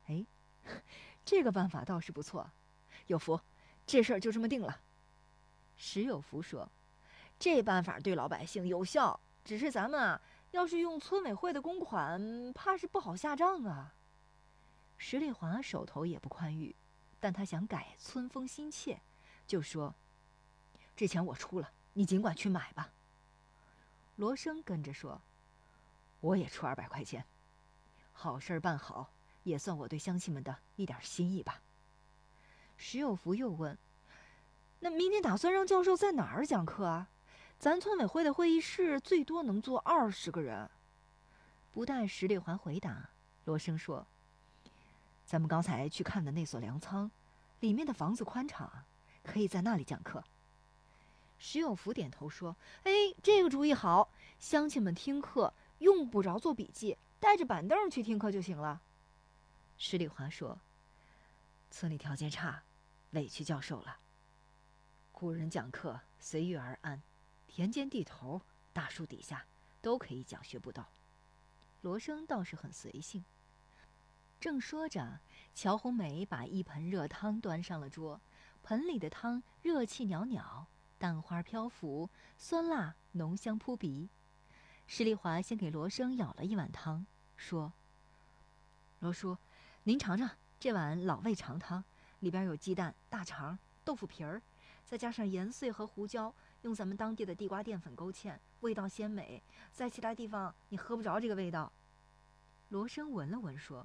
哎，这个办法倒是不错，有福，这事儿就这么定了。石有福说，这办法对老百姓有效，只是咱们啊，要是用村委会的公款，怕是不好下账啊。石丽华手头也不宽裕，但他想改村风心切，就说，这钱我出了，你尽管去买吧。罗生跟着说，我也出200块钱，好事办好，也算我对乡亲们的一点心意吧。石有福又问，那明天打算让教授在哪儿讲课啊？咱村委会的会议室最多能坐20个人。不待石丽华回答，罗生说，咱们刚才去看的那所粮仓，里面的房子宽敞，可以在那里讲课。石有福点头说，哎，这个主意好，乡亲们听课用不着做笔记，带着板凳去听课就行了。石丽华说，村里条件差，委屈教授了。古人讲课随遇而安，田间地头、大树底下都可以讲学步道。罗生倒是很随性。正说着，乔红梅把一盆热汤端上了桌，盆里的汤热气袅袅，蛋花飘浮，酸辣浓香扑鼻。石丽华先给罗生舀了一碗汤，说，罗叔，您尝尝这碗老味长汤，里边有鸡蛋、大肠、豆腐皮儿，再加上盐碎和胡椒，用咱们当地的地瓜淀粉勾芡，味道鲜美，在其他地方你喝不着这个味道。罗生闻了闻说，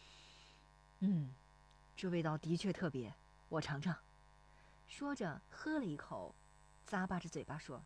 这味道的确特别，我尝尝。说着喝了一口，咂巴着嘴巴说，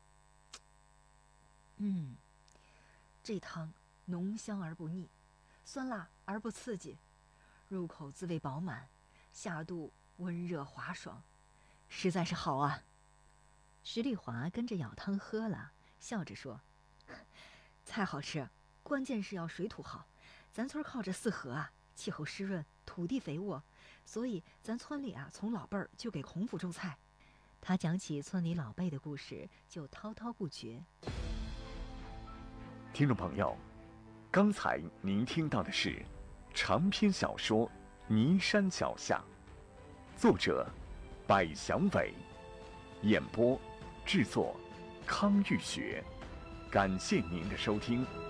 这汤浓香而不腻，酸辣而不刺激，入口滋味饱满，下肚温热滑爽，实在是好啊。石丽华跟着舀汤喝了，笑着说，菜好吃，关键是要水土好，咱村靠着4河啊，气候湿润，土地肥沃，所以咱村里啊，从老辈儿就给孔府种菜。他讲起村里老辈的故事，就滔滔不绝。 听众朋友，刚才您听到的是长篇小说《尼山脚下》，作者百祥伟，演播制作康玉学。感谢您的收听。